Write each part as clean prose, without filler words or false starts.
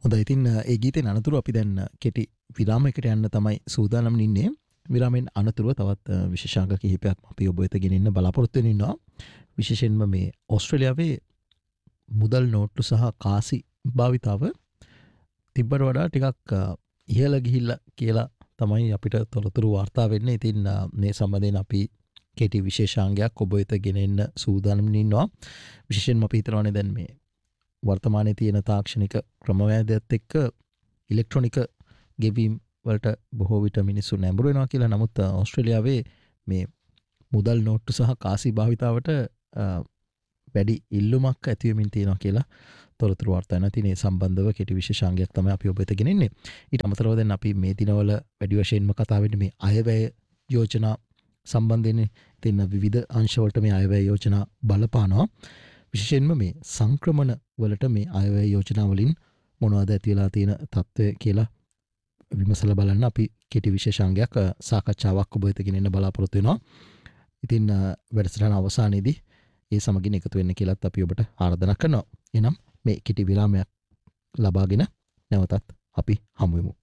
හොඳයි ඉතින් ඒ ගීතෙන් අනතුරු අපි දැන් කෙටි විරාමයකට යන්න තමයි සූදානම් ඉන්නේ. විරාමෙන් අනතුරුව තවත් විශේෂාංග කිහිපයක් අපි ඔබ වෙත ගෙනින්න බලාපොරොත්තු වෙන ඉන්නවා. විශේෂයෙන්ම මේ ඕස්ට්‍රේලියාවේ මුදල් නෝට්ටු සහ කාසි භාවිතාව තිබ්බට වඩා ටිකක් ඉහළ ගිහිල්ලා කියලා තමයි අපිට තොරතුරු වාර්තා වෙන්නේ. ඉතින් මේ සම්බන්ධයෙන් අපි කෙටි විශේෂාංගයක් ඔබ වෙත ගෙනෙන්න සූදානම් ඉන්නවා. විශේෂයෙන්ම අපි හිතනවානේ දැන් මේ වර්තමානයේ තියෙන තාක්ෂණික ක්‍රමවේදයත් එක්ක ඉලෙක්ට්‍රොනික ගෙවීම් වලට බොහෝ විට මිනිස්සු නැඹුරු වෙනවා කියලා. නමුත් ඕස්ට්‍රේලියාවේ මේ මුදල් නෝට්ටු සහ කාසි භාවිතාවට වැඩි ඉල්ලුමක් ඇති වෙමින් තියෙනවා කියලා තොරතුරු වාර්තා වෙනවා. ඉතින් ඒ සම්බන්ධව කෙටි විශේෂාංගයක් තමයි අපි ඔබ වෙත ගෙනෙන්නේ. ඊට අමතරව දැන් අපි මේ දිනවල වැඩි වශයෙන්ම කතා වෙන්නේ මේ අයවැය යෝජනා සම්බන්ධයෙන්. ඉතින් විවිධ අංශවලට මේ අයවැය යෝජනා බලපානවා. විශේෂයෙන්ම මේ සංක්‍රමණ වලට මේ අයවැය යෝජනා වලින් මොනවද ඇති වෙලා තියෙන තත්ත්වය කියලා විමසලා බලන්න අපි කෙටි විශේෂාංගයක් සාකච්ඡාවක් ඔබ වෙත ගෙනෙන්න බලාපොරොත්තු වෙනවා. ඉතින් වැඩසටහන අවසානයේදී ඒ සමගින් එකතු වෙන්න කියලාත් අපි ඔබට ආරාධනා කරනවා. එහෙනම් මේ කෙටි විරාමයක් ලබාගෙන නැවතත් අපි හමු වෙමු.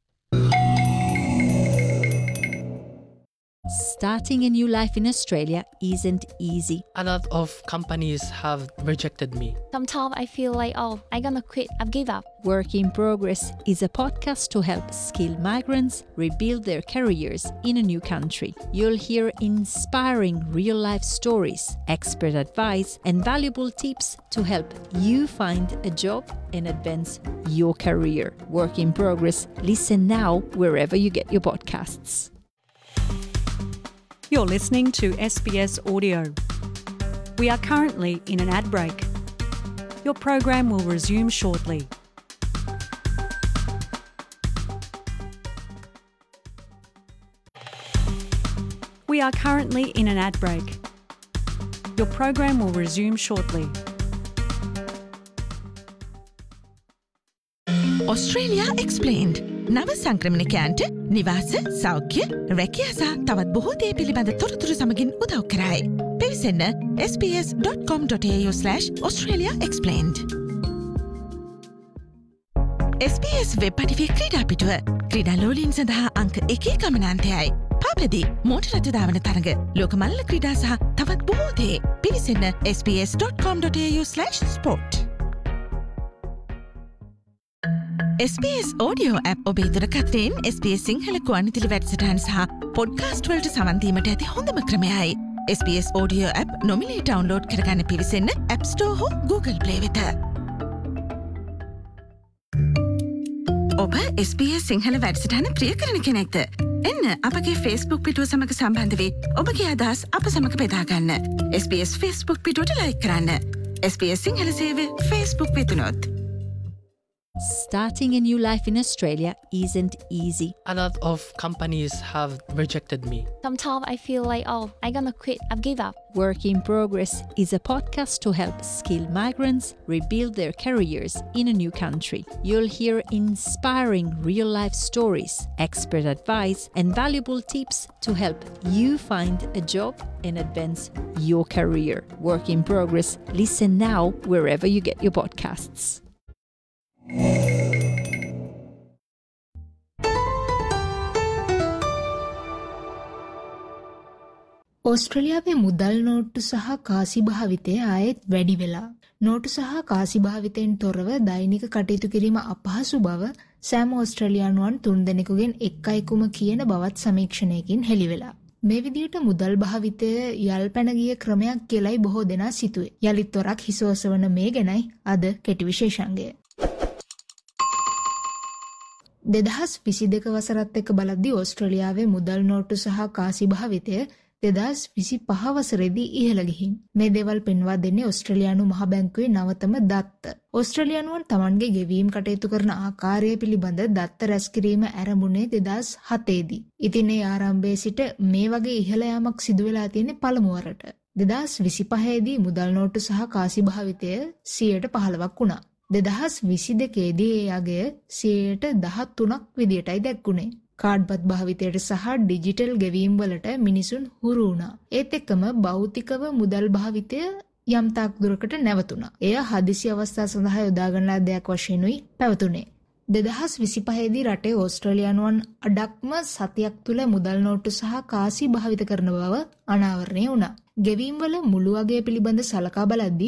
Starting a new life in Australia isn't easy. A lot of companies have rejected me. Sometimes I feel like, I'm gonna quit, I've give up. Work in Progress is a podcast to help skilled migrants rebuild their careers in a new country. You'll hear inspiring real-life stories, expert advice, and valuable tips to help you find a job and advance your career. Work in Progress. Listen now wherever you get your podcasts. You're listening to SBS Audio. We are currently in an ad break. Your program will resume shortly. We are currently in an ad break. Your program will resume shortly. Australia Explained. නව සංක්‍රමණිකයන්ට නිවාස, සෞඛ්‍ය, රැකියා සහ තවත් බොහෝ දේ පිළිබඳ තොරතුරු සමගින් උදව් කරයි. පිවිසෙන්න sbs.com.au/Australia Explained. SBS වෙබ් අඩවිය ක්‍රීඩා පිටුව ක්‍රීඩා ලෝලීන් සඳහා අංක 1 ගමනාන්තයයි. පාපලදී මෝටර රථ ධාවන තරඟ, ලෝක මල්ල ක්‍රීඩා සහ තවත් බොහෝ දේ. පිවිසෙන්න sbs.com.au/sport. SBS Audio app ඔබේ දුරකථනයෙන් SBS සිංහල ගුවන්විදුලි වැඩසටහන් සහ පොඩ්කාස්ට් වලට සවන් දීමට ඇති හොඳම ක්‍රමයයි. SBS Audio app නොමිලේ ඩවුන්ලෝඩ් කරගන්න පිවිසෙන්න App Store හෝ Google Play වෙත. ඔබ SBS සිංහල වැඩසටහන ප්‍රිය කරන කෙනෙක්ද? එන්න අපගේ Facebook පිටුව සමග සම්බන්ධ වී ඔබගේ අදහස් අප සමග බෙදා ගන්න. SBS Facebook පිටුවට ලයික් කරන්න. SBS සිංහල සේවය Facebook වෙතුනොත්. Starting a new life in Australia isn't easy. A lot of companies have rejected me. Sometimes I feel like, I'm gonna quit, I've give up. Work in Progress is a podcast to help skilled migrants rebuild their careers in a new country. You'll hear inspiring real-life stories, expert advice, and valuable tips to help you find a job and advance your career. Work in Progress. Listen now wherever you get your podcasts. ඕස්ට්‍රේලියාවේ මුදල් නෝට්ටු සහ කාසි භාවිතය ආයෙත් වැඩි වෙලා. නෝට්ටු සහ කාසි භාවිතයෙන් තොරව දෛනික කටයුතු කිරීම අපහසු බව සෑම ඕස්ට්‍රේලියානුවන් 3 දෙනෙකුගෙන් 1.1 කියන බවත් සමීක්ෂණයකින් හෙළි වෙලා. මේ විදිහට මුදල් භාවිතය යල්පැන ගිය ක්‍රමයක් කියලායි බොහෝ දෙනා සිතුවේ. යලිත් වරක් හිසෝසවන මේ ගැනයි අද කෙටි විශේෂාංගය. 2022 වසරත් එක්ක බලද්දී ඕස්ට්‍රේලියාවේ මුදල් නෝට්ටු සහ කාසි භාවිතය 2025 වසරේදී ඉහළ ගිහින්. මේ දේවල් පෙන්වා දෙන්නේ ඕස්ට්‍රේලියානු මහ බැංකුවේ නවතම දත්ත. ඕස්ට්‍රේලියානුවන් තමන්ගේ ගෙවීම් කටයුතු කරන ආකාරය පිළිබඳ දත්ත රැස් කිරීම ආරම්භුනේ 2007 දී. ඉතින් ඒ ආරම්භයේ සිට මේ වගේ ඉහළ යාමක් සිදු වෙලා තියෙන්නේ පළමු වරට. 2025 දී මුදල් නෝට්ටු සහ කාසි භාවිතය 15% වුණා. 2022 දී ඒ අගය 13% විදියටයි දැක්ුණේ. කාඩ්පත් භාවිතයට සහ ඩිජිටල් ගෙවීම් වලට මිනිසුන් හුරු වුණා. ඒත් එක්කම භෞතිකව මුදල් භාවිතය යම් තාක් දුරකට නැවතුණා. එය හදිසි අවස්ථා සඳහා යොදා ගන්නා දෙයක් වශයෙන්ුයි පැවතුනේ. 2025දී රටේ ඕස්ට්‍රේලියානුවන් අඩක්ම සතියක් තුළ මුදල් නෝට්ටු සහ කාසි භාවිත කරන බව අනාවරණය වුණා. ගෙවීම්වල මුළු අගය පිළිබඳ සලකා බලද්දී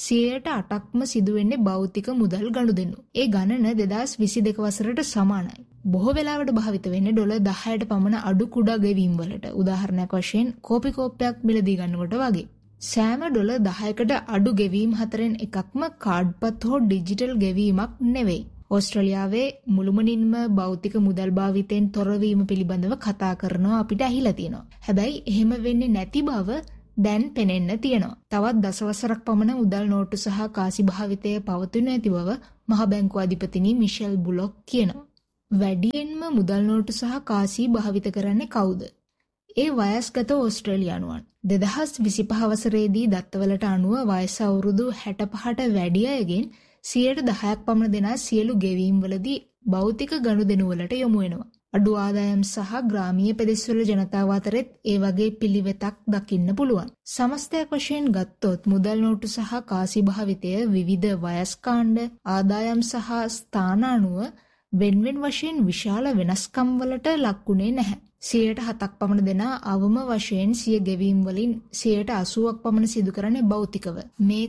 8%ක්ම සිදුවෙන්නේ භෞතික මුදල් ගනුදෙනු. ඒ ගණන 2022 වසරට සමානයි. බොහෝ වෙලාවට භාවිත වෙන්නේ ඩොලර් 10ට පමණ අඩු කුඩා ගෙවීම් වලට. උදාහරණයක් වශයෙන් කෝපි කෝප්පයක් මිලදී ගන්නකොට වගේ. සෑම ඩොලර් 10කට අඩු ගෙවීම් හතරෙන් එකක්ම කාඩ්පත් හෝ ඩිජිටල් ගෙවීමක් නෙවෙයි. ඕස්ට්‍රේලියාවේ මුළුමනින්ම භෞතික මුදල් භාවිතයෙන් තොරවීම පිළිබඳව කතා කරනවා අපිට ඇහිලා තියෙනවා. හැබැයි එහෙම වෙන්නේ නැති බව දැන් පෙනෙන්න තියෙනවා. තවත් දසවසරක් පමණ මුදල් නෝට්ටු සහ කාසි භාවිතය පවතින ඇති බව මහ බැංකුව අධිපතිනි මිෂෙල් බුලොක් කියනවා. වැඩියෙන්ම මුදල් නෝට්ටු සහ කාසි භාවිත කරන්නේ කවුද? ඒ වයස්ගත ඕස්ට්‍රේලියානුවන්. 2025 වසරේදී දත්තවලට අනුව වයස අවුරුදු 65ට වැඩි අයගෙන් 10% පමණ දෙනා සියලු ගෙවීම්වලදී භෞතික ගනුදෙනු වලට යොමු වෙනවා. අඩු ආදායම් සහ ග්‍රාමීය ප්‍රදේශවල ජනතාව අතරෙත් ඒ වගේ පිළිවෙතක් දකින්න පුළුවන්. සමස්තයක් වශයෙන් ගත්තොත් මුදල් නෝට්ටු සහ කාසි භාවිතය විවිධ වයස් කාණ්ඩ, ආදායම් සහ ස්ථාන අනුව වෙන්වෙන් වශයෙන් විශාල වෙනස්කම් වලට ලක්ුණේ නැහැ. 7% පමණ දෙනා අවම වශයෙන් සිය ගෙවීම් වලින් 80%ක් පමණ සිදු කරන්නේ භෞතිකව. මේක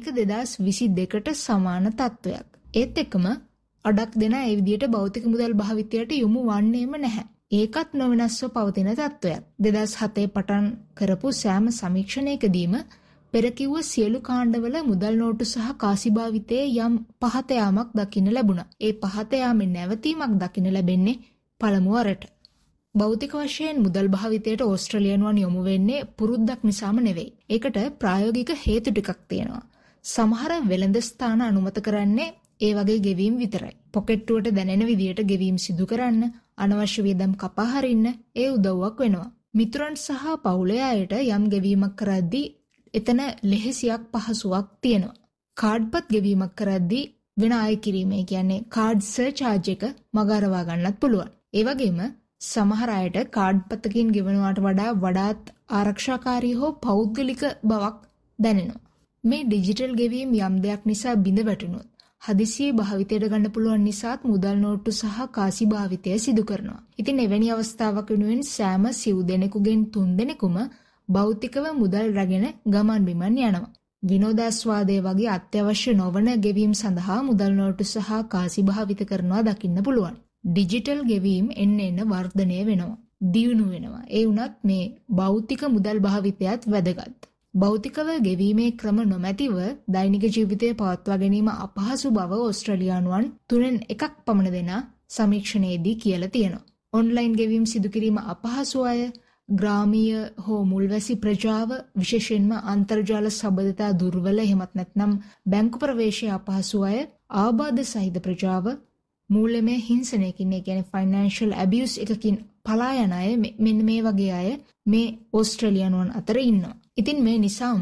2022ට සමාන තත්වයක්. ඒත් එක්කම අඩක් දෙනා ඒ විදිහට භෞතික මුදල් භාවිතයට යොමු වන්නේම නැහැ. ඒකත් නොවෙනස්ව පවතින තත්වයක්. 2007 පටන් කරපු සෑම සමීක්ෂණයකදීම පෙර කිව්ව සියලු කාණ්ඩවල මුදල් නෝට්ටු සහ කාසි භාවිතයේ යම් පහත යාමක් දකින්න ලැබුණා. ඒ පහත යාමේ නැවතීමක් දකින්න ලැබෙන්නේ පළමු වරට. භෞතික වශයෙන් මුදල් භාවිතයට ඕස්ට්‍රේලියානුවන් යොමු වෙන්නේ පුරුද්දක් නිසාම නෙවෙයි. ඒකට ප්‍රායෝගික හේතු ටිකක් තියෙනවා. සමහර වෙළඳ ස්ථාන අනුමත කරන්නේ ඒ වගේ ගෙවීම් විතරයි. පොකට්ටුවට දැනෙන විදියට ගෙවීම් සිදු කරන්න, අනවශ්‍ය වියදම් කපා හරින්න ඒ උදව්වක් වෙනවා. මිතුරන් සහ පවුලේ අයට යම් ගෙවීමක් කරද්දී එතන ලෙහෙසියක් පහසුවක් තියෙනවා. කාඩ්පත් ගෙවීමක් කරද්දී වෙන අය කිරීම, කියන්නේ කාඩ් සර්චාර්ජ් එක මගහරවා ගන්නත් පුළුවන්. ඒ වගේම සමහර අයට කාඩ්පතකින් ගෙවනවාට වඩාත් ආරක්ෂාකාරී හෝ පෞද්ගලික බවක් දැනෙනවා. මේ ඩිජිටල් ගෙවීම් යම් දෙයක් නිසා බිඳ වැටුණොත් හදිසියේ භාවිතයට ගන්න පුළුවන් නිසාත් මුදල් නෝට්ටු සහ කාසි භාවිතය සිදු කරනවා. ඉතින් එවැනි අවස්ථාවක් වෙනුවෙන් සෑම සිව් දෙනෙකුගෙන් 3 දෙනෙකුම භෞතිකව මුදල් රැගෙන ගමන් බිමන් යනවා. විනෝදාස්වාදයේ වගේ අත්‍යවශ්‍ය නොවන ගෙවීම් සඳහා මුදල් නෝට්ටු සහ කාසි භාවිත කරනවා දකින්න පුළුවන්. ඩිජිටල් ගෙවීම් එන්න වර්ධනය වෙනවා, දියුණු වෙනවා. ඒ වුණත් මේ භෞතික මුදල් භාවිතයත් වැදගත්. භෞතිකව ගෙවීමේ ක්‍රම නොමැතිව දෛනික ජීවිතය පවත්වා ගැනීම අපහසු බව ඕස්ට්‍රේලියානුවන් 3න් 1ක් පමණ දෙනා සමීක්ෂණයේදී කියලා තියෙනවා. ඔන්ලයින් ගෙවීම් සිදු කිරීම අපහසු අය, ග්‍රාමීය හෝ මුල්වැසි ප්‍රජාව, විශේෂයෙන්ම අන්තර්ජාල සබඳතා දුර්වල, එහෙමත් නැත්නම් බැංකු ප්‍රවේශය අපහසු අය, ආබාධ සහිත ප්‍රජාව, මූල්‍යමය හිංසනයකින්, ඒ කියන්නේ ෆයිනෑන්ෂල් ඇබියුස් එකකින් පලා යන අය, මෙන්න මේ වගේ අය මේ ඕස්ට්‍රේලියානුවන් අතර ඉන්නවා. ඉතින් මේ නිසාම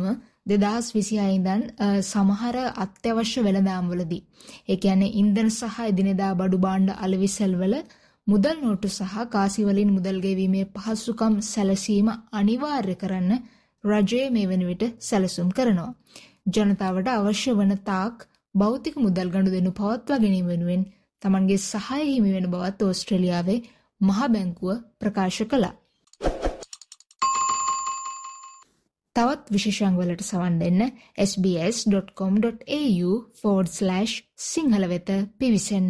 2026 ඉඳන් සමහර අත්‍යවශ්‍ය වෙළඳාම් වලදී, ඒ කියන්නේ ඉන්ධන සහ එදිනෙදා බඩු භාණ්ඩ අලෙවිසල් වල මුදල් නෝට්ටු සහ කාසි වලින් මුදල් ගෙවීමේ පහසුකම් සැලසීම අනිවාර්ය කරන්න රජය මේ වෙන විට සැලසුම් කරනවා. ජනතාවට අවශ්‍ය වන තාක් භෞතික මුදල් ගනුදෙනු පවත්වා ගැනීම වෙනුවෙන් තමන්ගේ සහාය හිමි වෙන බවත් ඕස්ට්‍රේලියාවේ මහ බැංකුව ප්‍රකාශ කළා. තවත් විශේෂාංග වලට සවන් දෙන්න sbs.com.au/සිංහල වෙත පිවිසෙන්න.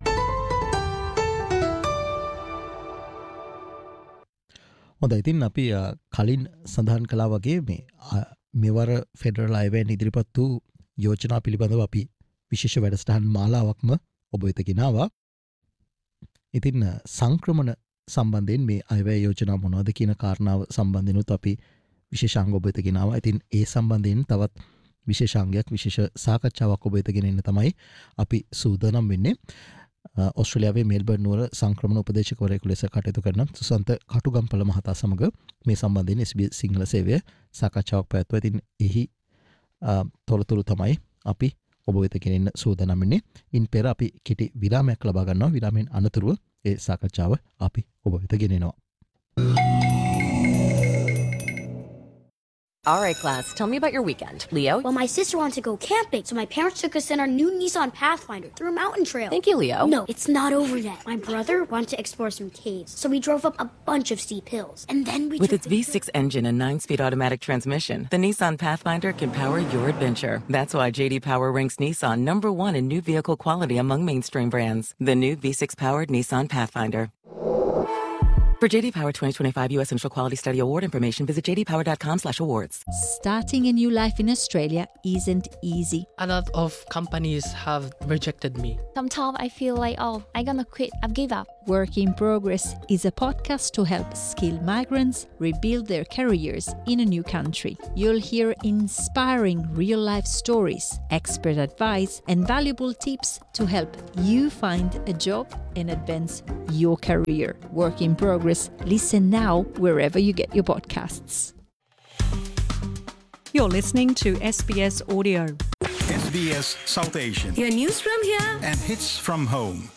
හොඳයි, ඉතින් අපි කලින් සඳහන් කළා වගේ මෙවර ෆෙඩරල් අයවැයෙන් ඉදිරිපත් වූ යෝජනා පිළිබඳව අපි විශේෂ වැඩසටහන් මාලාවක්ම ඔබ වෙත ගෙනාවා. ඉතින් සංක්‍රමණ සම්බන්ධයෙන් මේ අයවැය යෝජනා මොනවද කියන කාරණාව සම්බන්ධෙනුත් අපි විශේෂාංග ඔබ වෙත ගෙනාවා. ඉතින් ඒ සම්බන්ධයෙන් තවත් විශේෂාංගයක්, විශේෂ සාකච්ඡාවක් ඔබ වෙත ගෙනෙන්න තමයි අපි සූදානම් වෙන්නේ. ඔස්ට්‍රේලියාවේ මෙල්බර්න් නුවර සංක්‍රමණ උපදේශකවරයෙකු ලෙස කටයුතු කරන සුසන්ත කටුගම්පල මහතා සමග මේ සම්බන්ධයෙන් SBS සිංහල සේවය සාකච්ඡාවක් පැවැත්වුවා. ඉතින් එහි තොරතුරු තමයි අපි ඔබ වෙත ගෙනෙන්න සූදානම් වෙන්නේ. ඉන් පෙර අපි කෙටි විරාමයක් ලබා ගන්නවා. විරාමයෙන් අනතුරුව ඒ සාකච්ඡාව අපි ඔබ වෙත ගෙනෙනවා. All right, class, tell me about your weekend. Leo? Well, my sister wanted to go camping, so my parents took us in our new Nissan Pathfinder through a mountain trail. Thank you, Leo. No, it's not over yet. My brother wanted to explore some caves, so we drove up a bunch of steep hills. And then we With its V6 engine and 9-speed automatic transmission, the Nissan Pathfinder can power your adventure. That's why J.D. Power ranks Nissan #1 in new vehicle quality among mainstream brands. The new V6-powered Nissan Pathfinder. For J.D. Power 2025 U.S. Central Quality Study Award information, visit jdpower.com/awards. Starting a new life in Australia isn't easy. A lot of companies have rejected me. Sometimes I feel like, oh, I'm gonna quit. I've give up. Work in Progress is a podcast to help skilled migrants rebuild their careers in a new country. You'll hear inspiring real-life stories, expert advice, and valuable tips to help you find a job and advance your career. Work in Progress. Listen now wherever you get your podcasts. You're listening to SBS Audio. SBS South Asian. Your news from here And hits from home.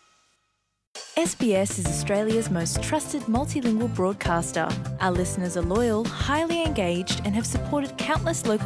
SBS is Australia's most trusted multilingual broadcaster. Our listeners are loyal, highly engaged, and have supported countless local